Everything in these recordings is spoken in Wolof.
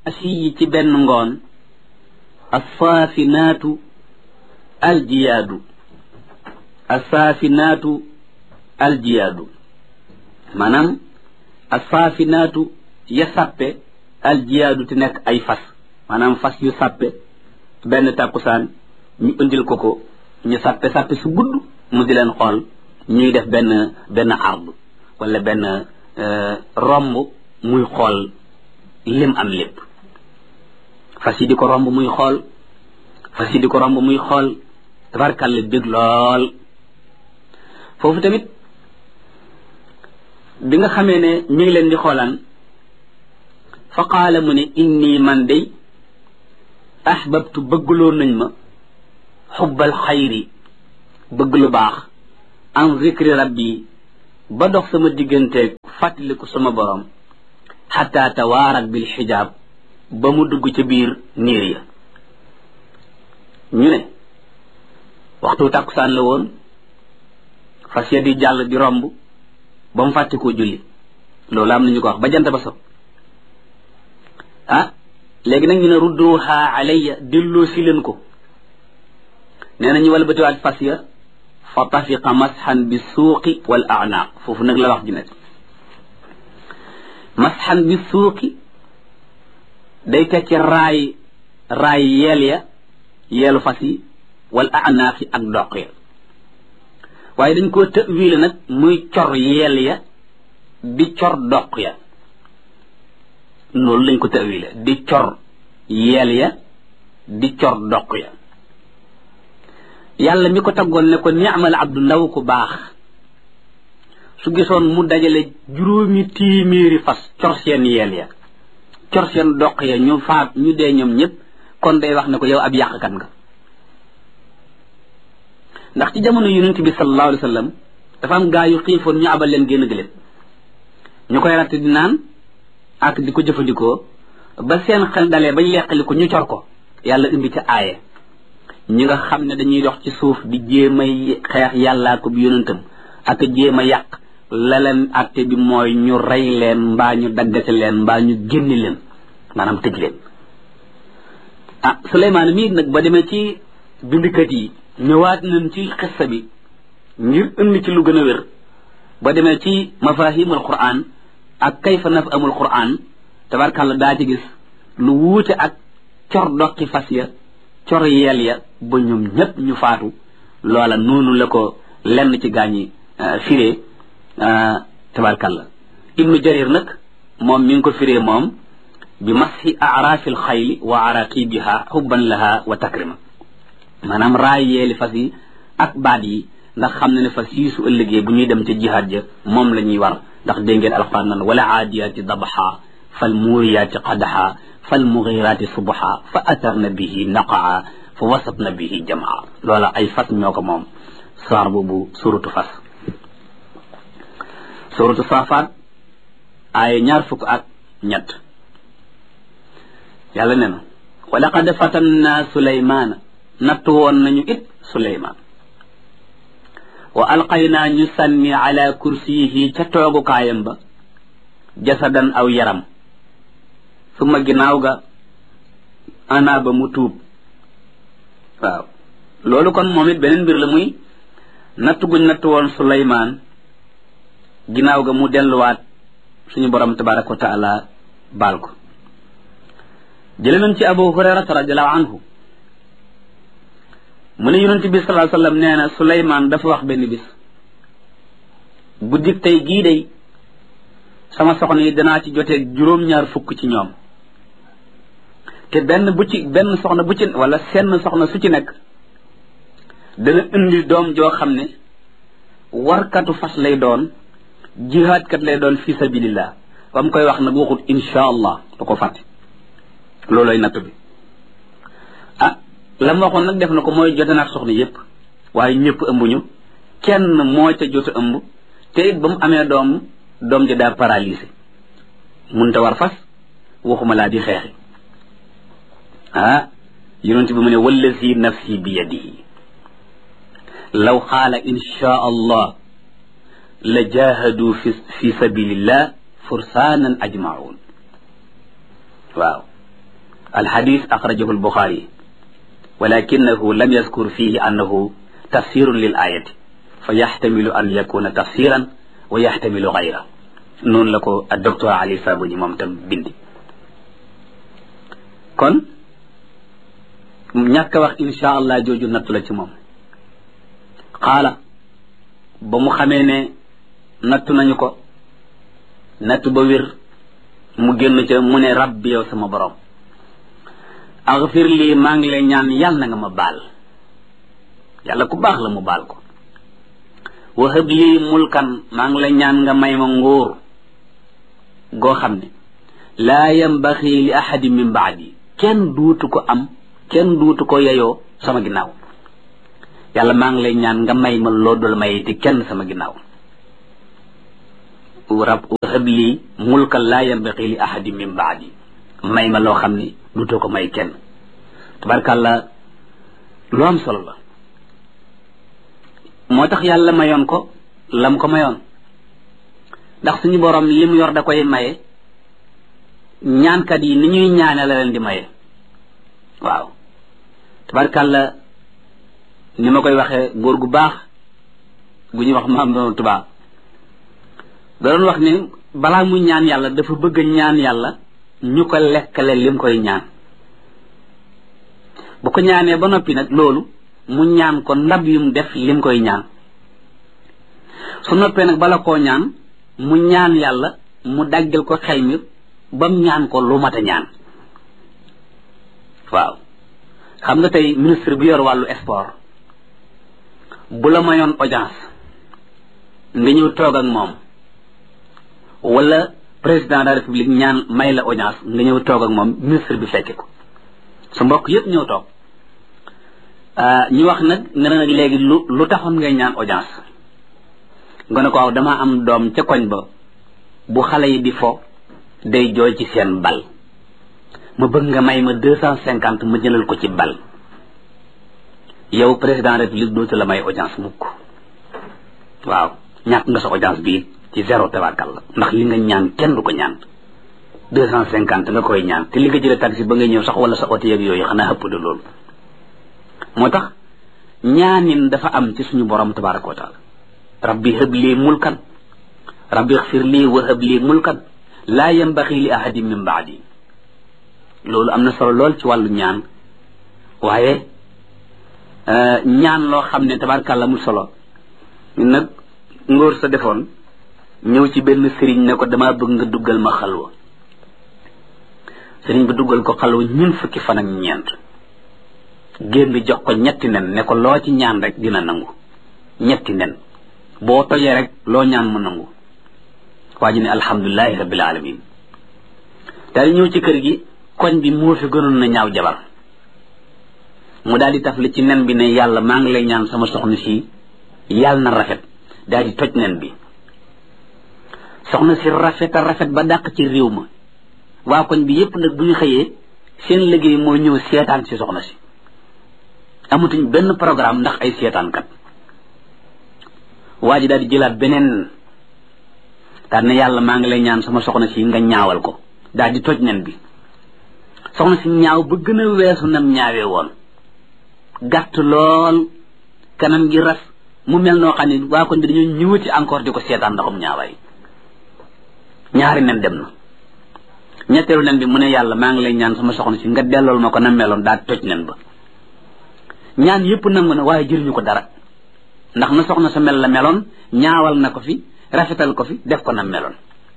asiyi ci benn ngoon assaafinaatu aljiyaadu assaafinaatu aljiyaadu maanaam assaafinaatu ya sàppe aljiyaadu te nekk ay fas maanaam fas yu sàppe benn tàkkusaan ñu indil ko ñu sàppe su gudd mu di leen xool ñuy def benn ard wala benn romb muy xool lim am lépp fas yi di ko romb muy xool tabarkàlla bég lool foofu tamit bi nga xamee ne mi ngi leen di xoolaan fa qaala mu ne inni man day ahbabtu bëggloo nañ ma xubbal xayri bëgg lu baax an zikri rabbi ba dox sama digganteeg fàttaliku sama borom xataa tawaarat bil xijaab ba mu dugg ca biir niir ya ñu ne waxtu tàkkusaan la woon fas ya di jàll di romb ba mu fàtte koo julli loolu am nañu ko wax ba jant ba so léegi nag ñu ne rudduha alayya delloo si leen ko nee na ñu wala batiwaat fas ya fa tafiqa masxan bi suuqi wal a'naaq foofu nag la wax ji nekk masxan bi suuqi day tekki raay yeel ya yeelu fas yi wal a'naaq yi ak doq ya waaye dañ koo tëwiile nag muy cor yeel ya di cor doq ya loolu lañ ko tëwiile di cor yeel ya di cor doq ya yàlla mi ko taggoon ne ko ni'mal abdu ndaw ku baax su gisoon mu dajale 700 fas cor seen yeel ya cor seen doq ya ñu faat ñu dee ñoom ñëpp kon day wax ne ko yow ab yàqkat nga ndax ci jamono yonent bi sallallahu alayhi wa sallam dafa am gaa yu xiifoon ñu abal leen génn gëléem ñu koy ratt di naan ak di ko jëfandikoo ba seen xel dalee bañ leqali ko ñu cor ko yàlla indi ca aaye ñi nga xam ne dañuy dox ci suuf di jéem a xeex yàllaa ko bi yonentam ak jéem a yàq la leen atte bi mooy ñu rey leen mbaa ñu daggate leen mbaa ñu génni leen maanaam tëj leen Suleymaan mii nag ba demee ci bindikat yi ñëwaat nañ ci xissa bi ngir indi ci lu gën a wér ba demee ci mafahimul quran ak kayfa naf amul quran tabarkàlla daa ci gis lu wuute ak cor doqi fas ya cor yeel ya ba ñoom ñëpp ñu faatu loola noonu la ko lenn ci gaañi firee tabarkàlla ibnu jarir nag moom mi ngi ko firee moom bi masxi aaraafil xayli wa araqibiha xubban laha wa takrima maanaam raay yeeli fas yi ak baat yi ndax xam na ne fas yi su ëllëgee bu ñuy dem ca jihaad ja moom la ñuy war ndax dégg ngeen alquran nan wala aadiyaati dabaxa fal muuriyaati qadaxa fal mugiraati subaxa fa atarna bihi naqaa fa wasatna bihi jamaa loola ay fas ñoo ko moom saar boobu suratu fas suratu saafaat ay 23 yàlla ne na wa laqad fatanna suleymaana nattu woon nañu it suleymaan wa alqaynaa ñu sànni ala kursiyihi ca toogukaayam ba jasadan aw yaram suma ginnaaw ga ana ba mu tuub waaw loolu kon moom it beneen mbir la muy nattu guñ nattu woon suleymaan ginnaaw ga mu delluwaat suñu borom tabaraka wa taala baal ko jële nañ ci abu hurayrata radiallahu anhu mu ne yonent bi sallallahu alayhi wasallam nee na suleymaan dafa wax benn bis guddik tey gii day sama soxna yi danaa ci jotee 2 ci ñoom te benn soxna bu ci wala senn soxna su ci nekk dana indi doom joo xam ne warkatu fas lay doon jihaadkat lay doon fi sabilillah ba mu koy wax nag waxut insha allah da ko fàtte looloy natt bi la ma waxoon nag def na ko mooy jote naak soxna yépp waaye ñëpp ëmbuñu kenn moo ca jot a ëmb te it ba mu amee doom ja daa paralysé munta war fas waxuma laa di xeexi yonent bi mu ne wallazi nafsi bi yadihi law qaala insha allah la jahadu fi sabilillah fursaanan ajmaun waaw alxadis axrajahu albuxaari walakinahu lam yazkur fihi annahu tafsirun lil ayati fa yaxtamilu an yakuna tafsiran wa yaxtamilu gayra noonu la ko ak docteur Ali Sabuni moom tam bindi kon ñàkk a wax insha allah jooju nattu la ci moom xaala ba mu xamee ne nattu nañu ko nattu ba wér mu génn ca mu ne rabbi yow sama borom axfir lii maa ngi lay ñaan yàlla na nga ma baal yàlla ku baax la mu baal ko wahab lii mulkan maa ngi lay ñaan nga may ma nguur goo xam ne laa yambaxi li ahadin min baadi kenn duutu ko am kenn duutu ko yeyoo sama ginnaaw yàlla maa ngi lay ñaan nga may ma loo dul may te kenn sama ginnaaw wahab lii mulkan laa yambaxi li ahadin min baadi may ma loo xam ne duutoo ko may kenn tabarkàlla lu am solo la moo tax yàlla mayoon ko lam ko mayoon ndax suñu borom li mu yor da koy maye ñaankat yi ni ñuy ñaane la leen di maye waaw tabarkàlla ni ma koy waxee góor gu baax gu ñuy wax maam doon Tuubaa da doon wax ni balaa muy ñaan yàlla dafa bëgg ñaan yàlla ñu ko lekkale lim koy ñaan bu ko ñaanee ba noppi nag loolu mu ñaan ko ndab yum def lim koy ñaan su noppee nag bala koo ñaan mu ñaan yàlla mu daggal ko xel mi bam ñaan ko lu mat a ñaan waaw xam nga tey ministre bi yor wàllu sport bu la mayoon audience nga ñëw toog ak moom wala président de la république ñaan may la audience nga ñëw toog ak moom ministre bi fekke ko sa mbokk yëpp ñëw toog ñu wax nag nga ne nag léegi lu taxoon ngay ñaan audience nga ne ko waaw damaa am doom ca koñ ba bu xale yi di fo day jooy ci seen bal ma bëgg nga may ma 250 ma jëlal ko ci bal yow président de la république dootu la may audience mukk waaw ñàkk nga sa audience bii ci zéro tabarkal la ndax li nga ñaan kenn du ko ñaan 250 nga koy ñaan te li nga jëlee taxi ba ngay ñëw sax wala sa oto yeeg yooyu xanaa ëpp de loolu moo tax ñaanin dafa am ci suñu borom tabaraka wa taala rabbi hab lii mulkan rabbi xfir lii wa hab lii mulkan laa yambaxi li ahadin min baadi loolu am na solo lool ci wàllu ñaan waaye ñaan loo xam ne tabarakàlla mu solo nag ngóor sa defoon ñëw ci benn sëriñ ne ko damaa bëgg nga duggal ma xalwa sëriñ bi duggal ko xalwa ñun fukki fan ak ñeent génn bi jox ko ñetti nen ne ko loo ci ñaan rek dina nangu ñetti nen boo tojee rek loo ñaan mu nangu waa ji ne alhamdulilahi rabbil alamin daal di ñëw ci kër gi koñ bi moo fi gënoon na ñaaw jabar mu daal di taf li ci nen bi ne yàlla maa ngi lay ñaan sama soxna si yàlla na rafet daal di toj nen bi soxna si rafet a rafet ba dàq ci réew ma waa koñ bi yépp nag bu ñu xëyee seen liggéey mooy ñëw seetaan si soxna si amatuñ benn programme ndax ay seetaankat waa ji daal di jëlaat beneen daal ne yàlla maa ngi lay ñaan sama soxna si nga ñaawal ko daal di toj nen bi soxna si ñaaw ba gën a weesu nam ñaawee woon gàtt lool kanam gi ras mu mel noo xam ne waa koñ bi dañoo ñëwati encore di ko seetaan ndaxum ñaawaay ñaari nen dem na ñetteelu nen bi mu ne yàlla maa ngi lay ñaan sama soxna si nga dellool ma ko na meloon daal toj nen ba ñaan yépp nangu na waaye jëriñu ko dara ndax na soxna sa mel la meloon ñaawal na ko fi rafetal ko fi def ko na meloon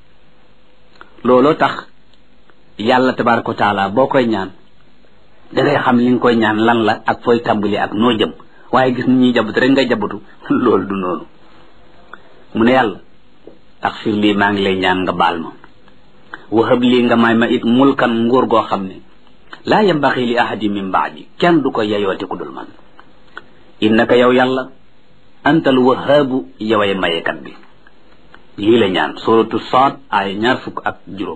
looloo tax yàlla tabaraka wa taala boo koy ñaan dangay xam li nga koy ñaan lan la ak fooy tàmbali ak noo jëm waaye gis ni ñuy jabatu rek ngay jabatu loolu du noonu mu ne yàlla ak fir lii maa ngi lay ñaan nga baal ma wahab lii nga may ma it mulkan nguur goo xam ne laa yambaxi li ahadi min baadi kenn du ko yeyooti ku dul man innaka yow yàlla antal wahaabu yoway mayekat bi lii la ñaan suratu Saad ay 20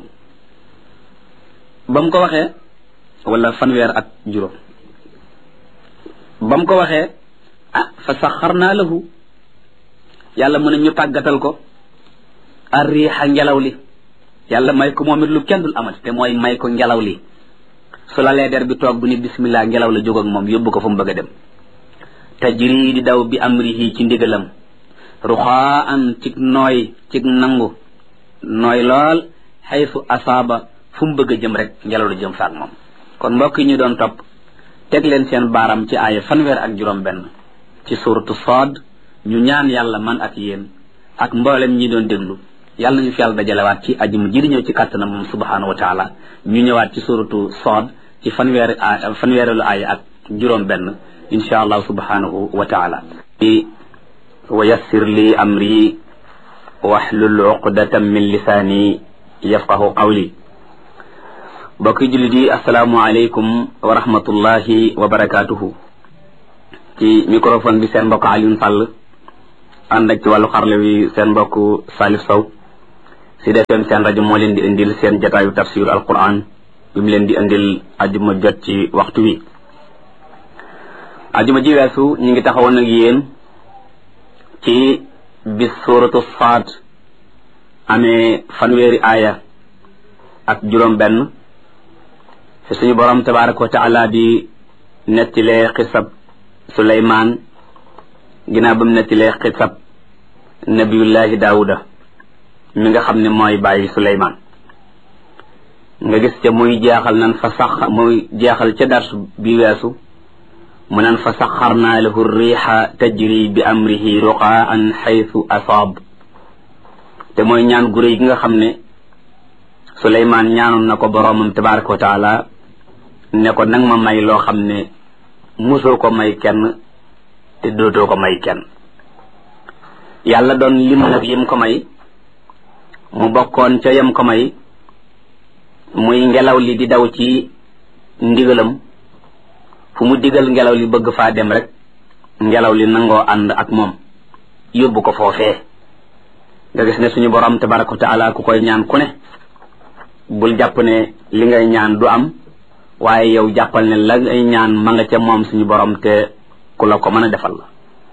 ba mu ko waxee wala fanweer ak juróom ba mu ko waxee fa saxarnaa lahu yàlla mu ne ñu tàggatal ko arriixa ngelaw li yàlla may ko moom it lu kenn dul amati te mooy may ko ngelaw li su lalee der bi toog bu ni bismillah ngelaw la jóg ak moom yóbbu ko fu mu bëgg a dem tajri di daw bi amrihi ci ndigalam ruxaan cig nooy cig nangu nooy lool xaysu asaaba fu mu bëgg a jëm rek ngelaw la jëm faak moom kon mbokk yi ñu doon topp teg leen seen baaram ci aaya fanweer ci suratu Saad ñu ñaan yàlla man ak yéen ak mboolem ñi doon déglu yàlla nañu fi yàlla dajalewaat ci ajuma ji di ñëw ci kàttanam moom subhanahu wa taala ñu ñëwaat ci suratu Saad ci fanweerelu aaya ak juróom benn insha allah subhanahu wa taala wa yassir li amri wahlul uqdatan min lisaani yafqahu qawli bokki jullit yi asalaamu aleykum wa rahmatullahi wa barakatuhu ci microphone bi seen mbokk Alioune Sall ànd ak ci wàllu xarle wi seen mbokk Salif Sow si defem seen rajo moo leen di indil seen jataayu tafsir alquran bi mu leen di indil ajuma jot ci waxtu wi ajuma ji weesu ñu ngi taxawoon ak yéen ci bis suratu Saad amee fanweeri aaya ak juróom benn fi suñu borom tabaraka wa taala di nettilee xisab Suleymaan ginnaaw ba mu nettilee xisab nabiyullahi Daawuda mi nga xam ne mooy bàyyi Suleymaan nga gis ca muy jeexal ca dars bi weesu mu naan fa saxarnaa lahu riixa tajri bi amrihi ruqaan xaytu asaab te mooy ñaan gu réy gi nga xam ne Suleymaan ñaanoon na ko boroomam tabaraka wa taala ne ko nag ma may loo xam ne musoo ko may kenn te dootoo ko may kenn yàlla doon lim nag yim ko may mu bokkoon ca yam ko may muy ngelaw li di daw ci ndigalam fu mu digal ngelaw li bëgg faa dem rek ngelaw li nangoo ànd ak moom yóbbu ko foofee nga gis ne suñu borom tabaraka wa taala ku koy ñaan ku ne bul jàpp ne li ngay ñaan du am waaye yow jàppal ne la ngay ñaan ma nga ca moom suñu borom te ku la ko mën a defal la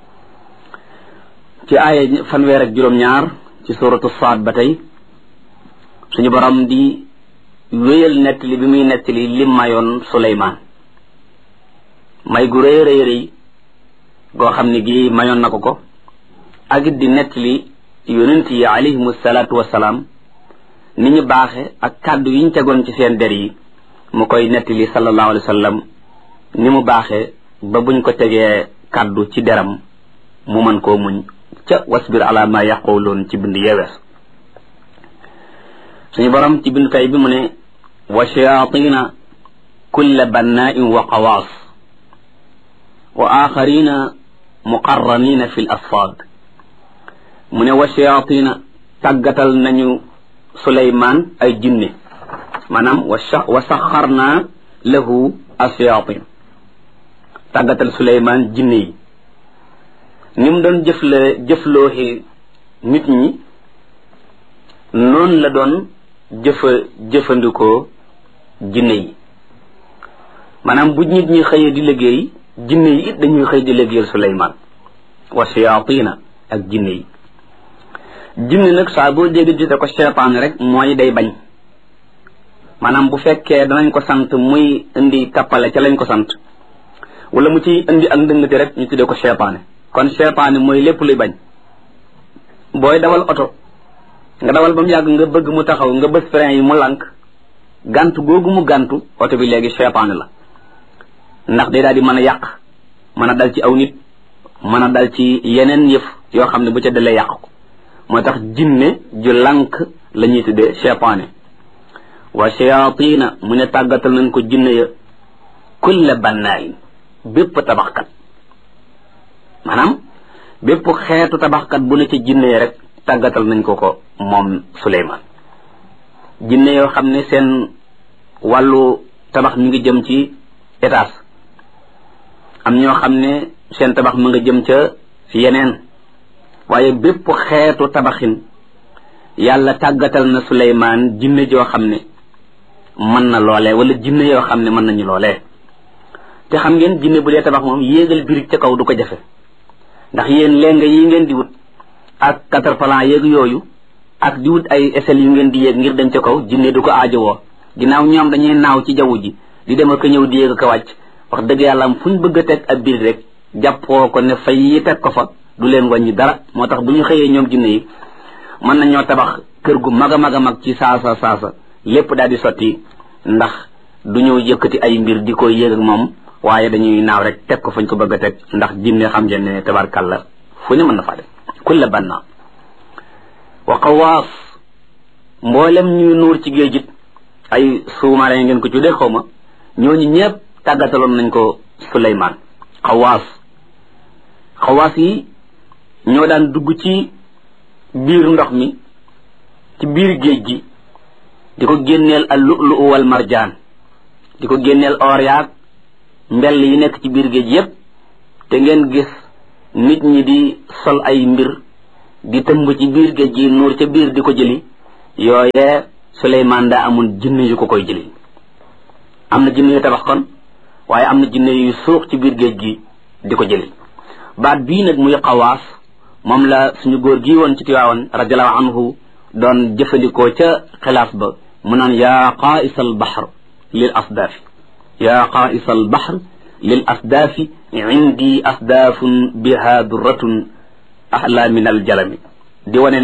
ci aaya fanweer ak juróom-ñaar ci suratu Saad ba tey suñu borom di wéyal nettali bi muy nettali lim mayoon Suleymaan may gu rëy rëy rëy goo xam ne gi mayoon na ko ak it di nettali yonent yi alayhimu salaatu wasalaam ni ñu baaxe ak kàddu yi ñu tegoon ci seen der yi mu koy nettali sallallahu alayhi wa sallam ni mu baaxee ba buñ ko tegee kàddu ci deram mu mën koo muñ ca wasbir ala ma yaquluun ci bind yewees suñu borom ci bind tay bi mu ne wa shayatina kulla bannaa'in wa qawaas wa axarina muqarranina fi l asfaad mu ne wa shayatina tàggatal nañu Suleymaan ay jinne maanaam wa saxarna lahu ashayatin tàggatal Suleymaan jinne yi ni mu doon jëflooxi nit ñi noonu la doon jëfandikoo jinne yi maanaam bu nit ñi xëyee di liggéey jinne yi it dañuy xëy di liggéeyal Suleymaan wa shayatina ak jinne yi jinne nag saa boo dégg jite ko seytaan rek mooy day bañ maanaam bu fekkee danañ ko sant muy indi tappale ca lañ ko sant wala mu ci indi ak ndëngate rek ñu tuddee ko seytaane kon seytaane mooy lépp luy bañ booy dawal oto nga dawal ba mu yàgg nga bëgg mu taxaw nga bës frein yi mu lànk gàntu googu mu gàntu oto bi léegi seytaane la ndax day daal di mën a yàq mën a dal ci aw nit mën a dal ci yeneen yëf yoo xam ne bu ca dalee yàq ko moo tax jinne ju lànk la ñuy tuddee seytaane wa shayatina mu ne tàggatal nañ ko jinne ya kulla bannaayin bépp tabaxkat maanaam bépp xeetu tabaxkat bu ne ci jinne ya rek tàggatal nañ ko moom Suleymaan jinne yoo xam ne seen wàllu tabax mi ngi jëm ci étage am ñoo xam ne seen tabax mu nga jëm ca yeneen waaye bépp xeetu tabaxin yàlla tàggatal na Suleymaan jinne joo xam ne mën na loolee wala jinne yoo xam ne mën nañu loolee te xam ngeen jinne bu dee tabax moom yéegal birig ca kaw du ko jafe ndax yéen lenga yi ngeen di wut ak quatre-plan yeeg yooyu ak di wut ay échelle yu ngeen di yéeg ngir dem ca kaw jinne du ko aajowoo ginnaaw ñoom dañuy naaw ci jaww ji di dem ak ñëw di yéeg ak wàcc wax dëgg yàlla am fu ñu bëgg a teg ab biir rek jàppoo ko ne fay yi teg ko fa du leen wàññi dara moo tax bu ñu xëyee ñoom jinne yi mën nañoo tabax kër gu mag a mag a mag ci saasa lépp daal di sotti ndax du ñu yëkkati ay mbir di ko yéeg ak moom waaye dañuy naaw rek teg ko fañ ko bëgg a teg ndax jinne xam ngeen ne tabarkàlla fu ne mën na faa def kulla banna wa qawaas mboolem ñuy nuur ci géej it ay sous-marin ngeen ko tuddee xaw ma ñooñu ñëpp tàggataloon nañ ko Suleymaan xawaas yi ñoo daan dugg ci biir ndox mi ci biir géej gi di ko génneel al lu'lu wal marjaan di ko génneel or yaag mbell yi nekk ci biir géej yépp te ngeen gis nit ñi di sol ay mbir di tëmb ci biir géej gi nuur ca biir di ko jëli yooye Suleymaan daa amoon jinne yu ko koy jëli am na jinne yu tabax kon waaye am na jinne yu suux ci biir géej gi di ko jëli baat bii nag muy xawaas moom la suñu góor gi woon ci Tiwaawan radiallahu anhu doon jëfandikoo ca xilaas ba mu naan yaa qaa'isal bahr lil asdaafi yaa qaa'isal bahr lil asdaafi indi asdaafun biha durratun ahla min al jalami di wane